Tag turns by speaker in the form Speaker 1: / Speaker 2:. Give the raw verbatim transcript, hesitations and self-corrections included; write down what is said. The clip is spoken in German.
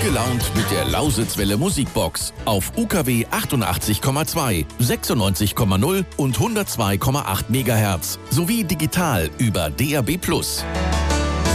Speaker 1: gelaunt mit der Lausitzwelle Musikbox auf U K W achtundachtzig Komma zwei, sechsundneunzig Komma null und hundertzwei Komma acht Megahertz sowie digital über D A B plus.